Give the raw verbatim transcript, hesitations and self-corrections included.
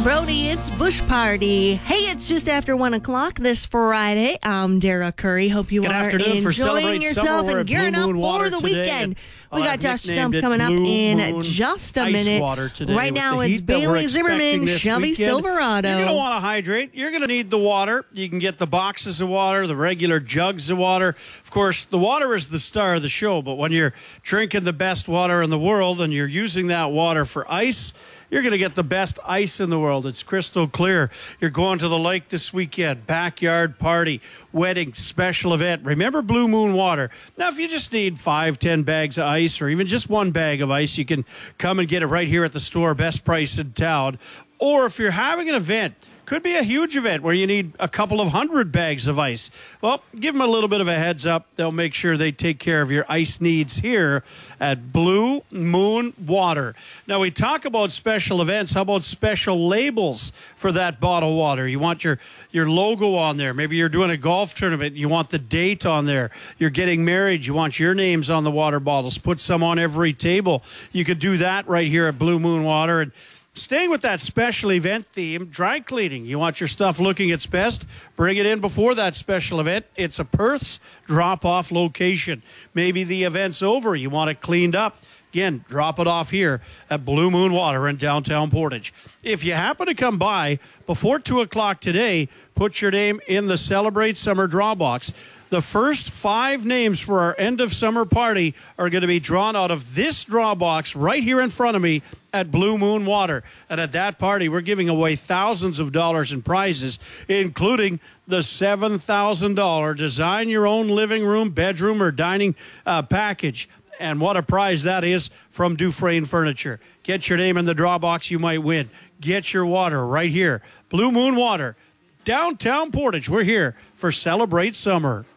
Brody, it's Bush Party. Hey, it's just after one o'clock this Friday. I'm Dara Curry. Hope you Good are afternoon for enjoying Celebrate yourself Summer. We're and at gearing Blue up Moon for Water the today, weekend. and, We well, got I've Josh nicknamed Stump it coming up Blue in Moon just a Ice minute. Water today Right with now, the it's heat that we're Bailey expecting Zimmerman, this Shelby weekend. Silverado. You're going to want to hydrate. You're going to need the water. You can get the boxes of water, the regular jugs of water. Of course, the water is the star of the show, but when you're drinking the best water in the world and you're using that water for ice, you're going to get the best ice in the world. It's crystal clear. You're going to the lake this weekend, backyard party, wedding, special event. Remember Blue Moon Water. Now, if you just need five, ten bags of ice or even just one bag of ice, you can come and get it right here at the store, best price in town. Or if you're having an event, could be a huge event where you need a couple of hundred bags of ice. Well, give them a little bit of a heads up. They'll make sure they take care of your ice needs here at Blue Moon Water. Now, we talk about special events. How about special labels for that bottled water? You want your, your logo on there. Maybe you're doing a golf tournament. You want the date on there. You're getting married. You want your names on the water bottles. Put some on every table. You could do that right here at Blue Moon Water. And staying with that special event theme, dry cleaning. You want your stuff looking its best, bring it in before that special event. It's a Perth's drop-off location. Maybe the event's over. You want it cleaned up. Again, drop it off here at Blue Moon Water in downtown Portage. If you happen to come by before two o'clock today, put your name in the Celebrate Summer draw box. The first five names for our end of summer party are going to be drawn out of this draw box right here in front of me at Blue Moon Water. And at that party, we're giving away thousands of dollars in prizes, including the seven thousand dollars Design Your Own Living Room, Bedroom, or Dining uh, package. And what a prize that is from Dufresne Furniture. Get your name in the draw box, you might win. Get your water right here. Blue Moon Water, downtown Portage. We're here for Celebrate Summer.